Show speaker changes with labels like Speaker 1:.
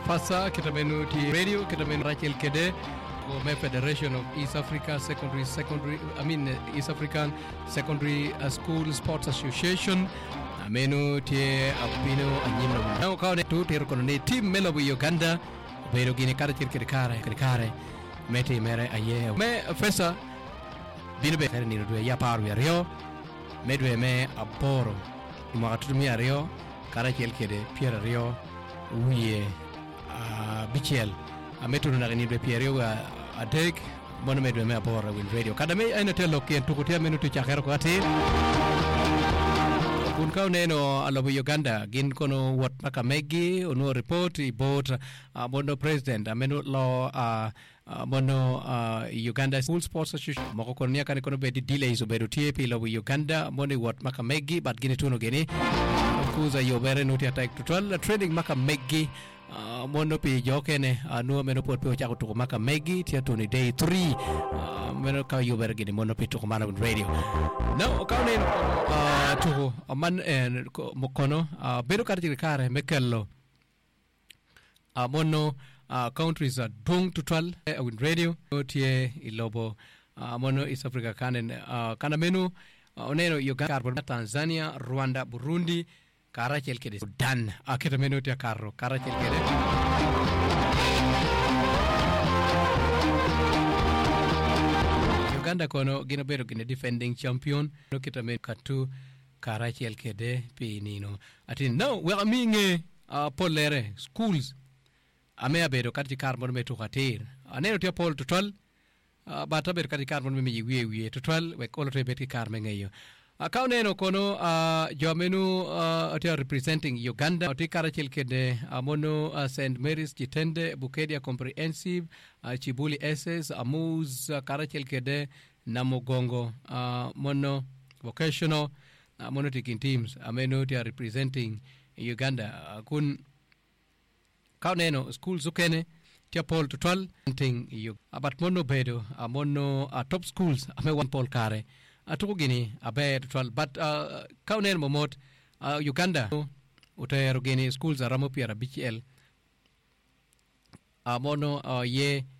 Speaker 1: Fasa kitamenu ti radio kitamenu Rachel Kede Gome Federation of East Africa East African Secondary School Sports Association amenu tie apino anyimno na kaone tu ter kono ne team melo Uganda bero gine kare kare mete mere aye me fesa binobe kare ni do ya paru ya rio medwe me aboro imagatumi ya rio kare kede Pierre rio wiye bichel ametu na ni be Pierre rio adek bono medwe me aboro win radio kada me aina telo ken tukutia minutu chakero ko ati kun kauneno alobo Uganda gin kono wat makamegi ono report about bono president ameno lo bono Uganda School Sports Association moko konia kan kono be delays obedo TP lo Uganda bono wat makamegi but gine tuno gene kuza yobere noti attack total training makamegi mono pi jokene no meno pot pe chako to makamegi tia toni day 3 meno ka yobere gene mono pi to mana radio no kauneno to man mokono bedo kare mekello mono countries dong total win radio tie ilobo mono East Africa kana menu oneno Uganda Tanzania Rwanda Burundi kara chelkede Sudan aketa menu tie kara chelkede Uganda kono gina bedo gina defending champion no kita men katu kara chelkede pinino ati no we aminge polere schools amea bedo kati carbon metu khatir aneno tia pol total bata bedo kati carbon me wiye total we kolote beti karme ngeyo akauneno kono jomenu tia representing Uganda ati kara chelkede mono St Mary's Jitende Bukedia Comprehensive Chibuli SS Amuz kara chelkede Namugongo mono vocational mono taking teams ameno tia representing Uganda kun kauneno school zukene tia pol total thing you abat mono bedo mono top schools ame one pol kare atukugini abe total but kauneno momot Uganda utayaro gini schools aramo pia BCL mono ye